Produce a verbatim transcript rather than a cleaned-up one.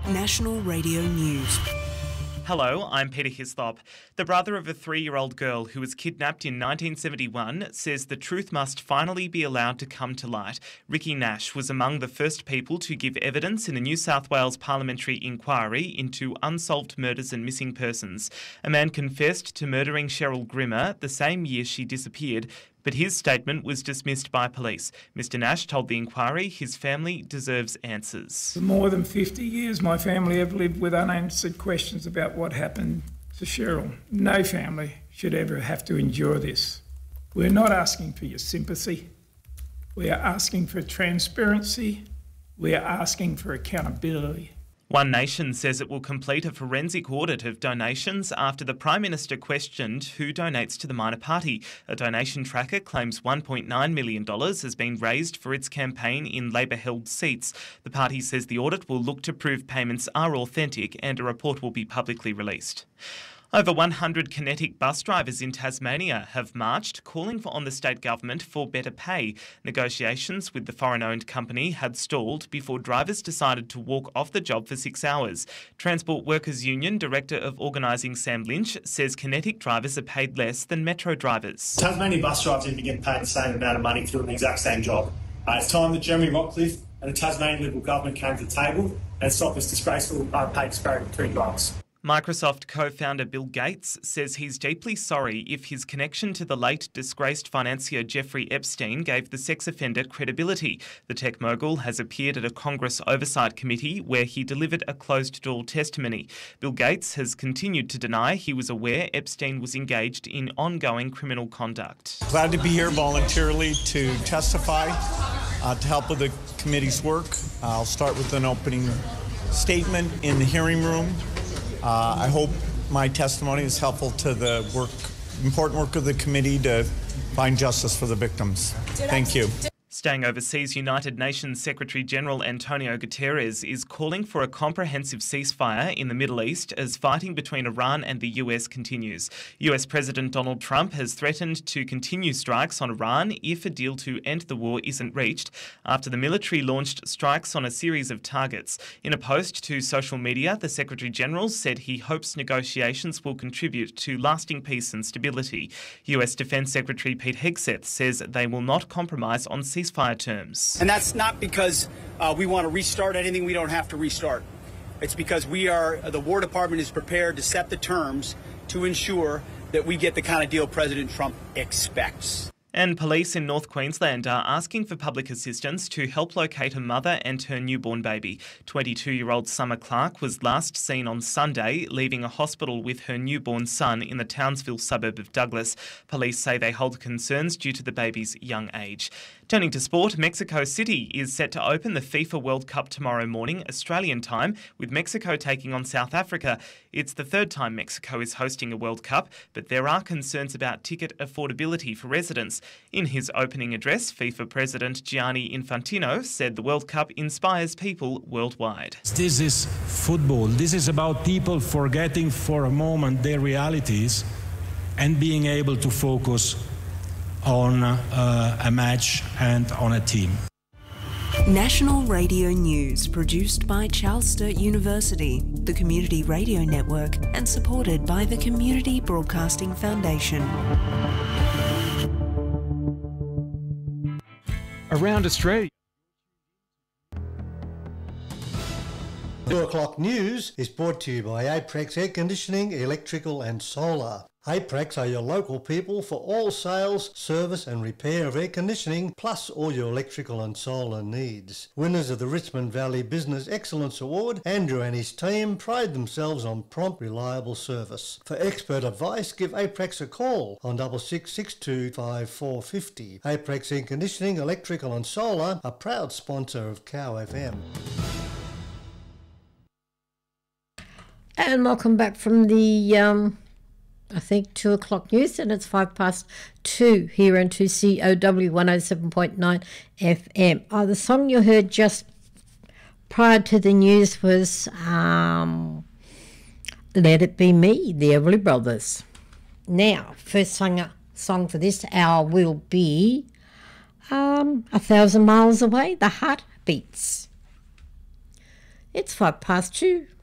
National Radio News. Hello, I'm Peter Hislop. The brother of a three-year-old girl who was kidnapped in nineteen seventy-one says the truth must finally be allowed to come to light. Ricky Nash was among the first people to give evidence in a New South Wales parliamentary inquiry into unsolved murders and missing persons. A man confessed to murdering Cheryl Grimmer the same year she disappeared, but his statement was dismissed by police. Mister Nash told the inquiry his family deserves answers. For more than fifty years, my family have lived with unanswered questions about what happened to Cheryl. No family should ever have to endure this. We're not asking for your sympathy. We are asking for transparency. We are asking for accountability. One Nation says it will complete a forensic audit of donations after the Prime Minister questioned who donates to the minor party. A donation tracker claims one point nine million dollars has been raised for its campaign in Labor-held seats. The party says the audit will look to prove payments are authentic and a report will be publicly released. Over one hundred Kinetic bus drivers in Tasmania have marched, calling for on the state government for better pay. Negotiations with the foreign-owned company had stalled before drivers decided to walk off the job for six hours. Transport Workers Union Director of Organising Sam Lynch says Kinetic drivers are paid less than Metro drivers. Tasmanian bus drivers need to get paid the same amount of money for doing the exact same job. Uh, it's time that Jeremy Rockcliffe and the Tasmanian Liberal Government came to the table and stopped this disgraceful uh, pay disparity between drivers. Microsoft co-founder Bill Gates says he's deeply sorry if his connection to the late disgraced financier Jeffrey Epstein gave the sex offender credibility. The tech mogul has appeared at a Congress Oversight Committee where he delivered a closed-door testimony. Bill Gates has continued to deny he was aware Epstein was engaged in ongoing criminal conduct. Glad to be here voluntarily to testify, uh, to help with the committee's work. Uh, I'll start with an opening statement in the hearing room. Uh, I hope my testimony is helpful to the work, important work of the committee to find justice for the victims. Thank you. Staying overseas, United Nations Secretary-General Antonio Guterres is calling for a comprehensive ceasefire in the Middle East as fighting between Iran and the U S continues. U S President Donald Trump has threatened to continue strikes on Iran if a deal to end the war isn't reached after the military launched strikes on a series of targets. In a post to social media, the Secretary-General said he hopes negotiations will contribute to lasting peace and stability. U S Defence Secretary Pete Hegseth says they will not compromise on ceasefire ceasefire terms. And that's not because uh, we want to restart anything we don't have to restart. It's because we are, the War Department is prepared to set the terms to ensure that we get the kind of deal President Trump expects. And police in North Queensland are asking for public assistance to help locate a mother and her newborn baby. twenty-two-year-old Summer Clark was last seen on Sunday leaving a hospital with her newborn son in the Townsville suburb of Douglas. Police say they hold concerns due to the baby's young age. Turning to sport, Mexico City is set to open the FIFA World Cup tomorrow morning, Australian time, with Mexico taking on South Africa. It's the third time Mexico is hosting a World Cup, but there are concerns about ticket affordability for residents. In his opening address, FIFA President Gianni Infantino said the World Cup inspires people worldwide. This is football. This is about people forgetting for a moment their realities and being able to focus on uh, a match and on a team. National Radio News, produced by Charles Sturt University, the Community Radio Network, and supported by the Community Broadcasting Foundation. Around Australia. two o'clock news is brought to you by Aprex Air Conditioning, Electrical and Solar. Aprex are your local people for all sales, service and repair of air conditioning, plus all your electrical and solar needs. Winners of the Richmond Valley Business Excellence Award, Andrew and his team pride themselves on prompt, reliable service. For expert advice, give Aprex a call on six six six two five four five zero. Aprex Air Conditioning, Electrical and Solar, a proud sponsor of Cow F M. And welcome back from the... Um I think two o'clock news, and it's five past two here on two C O W one oh seven point nine F M. Oh, the song you heard just prior to the news was um, Let It Be Me, the Everly Brothers. Now, first song, song for this hour will be um, A Thousand Miles Away, The Heartbeats. It's five past two.